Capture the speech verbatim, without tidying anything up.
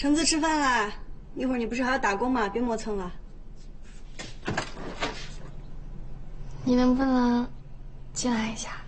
橙子吃饭啦！一会儿你不是还要打工吗？别磨蹭了。 你能不能进来一下？